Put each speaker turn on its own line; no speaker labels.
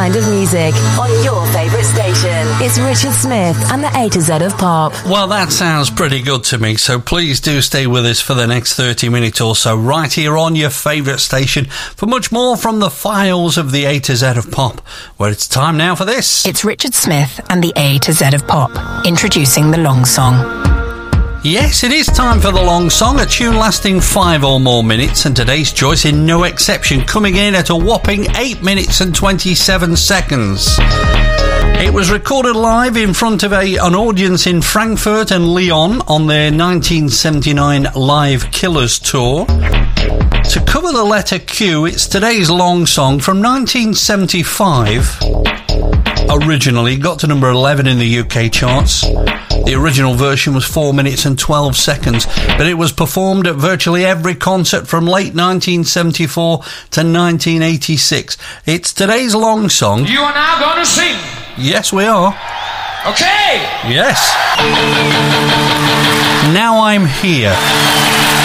kind of music on your favourite station. It's Richard Smith and the A to Z of Pop.
Well, that sounds pretty good to me, so please do stay with us for the next 30 minutes or so, right here on your favourite station, for much more from the files of the A to Z of Pop, where it's time now for this.
It's Richard Smith and the A to Z of Pop, introducing the long song.
Yes, it is time for the long song, a tune lasting 5 or more minutes, and today's choice in no exception, coming in at a whopping 8 minutes and 27 seconds. It was recorded live in front of an audience in Frankfurt and Lyon on their 1979 Live Killers tour. To cover the letter Q, it's today's long song from 1975. Originally got to number 11 in the UK charts. The original version was 4 minutes and 12 seconds, but it was performed at virtually every concert from late 1974 to 1986. It's today's long song.
You are now going to sing.
Yes, we are.
Okay.
Yes. Now I'm Here.